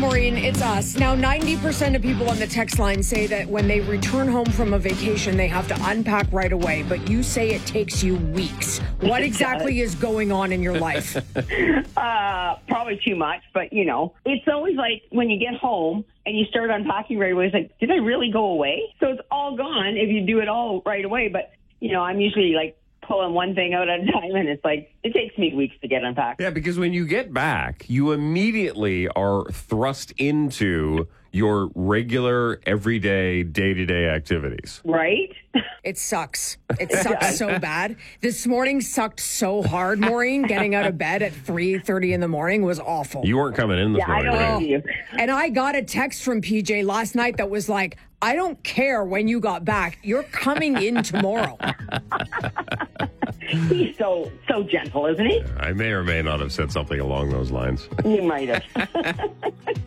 Maureen, it's us. Now, 90% of people on the text line say that when they return home from a vacation, they have to unpack right away. But you say it takes you weeks. What exactly is going on in your life? Probably too much, but, it's always like when you get home and you start unpacking right away, it's like, did I really go away? So it's all gone if you do it all right away. But, I'm usually like pulling one thing out at a time, and it's like, it takes me weeks to get unpacked. Yeah, because when you get back, you immediately are thrust into your regular, everyday, day-to-day activities. Right? It sucks. It sucks so bad. This morning sucked so hard, Maureen. Getting out of bed at 3:30 in the morning was awful. You weren't coming in this morning, I don't right? know you. And I got a text from PJ last night that was like, I don't care when you got back. You're coming in tomorrow. He's so gentle, isn't he? I may or may not have said something along those lines. You might have.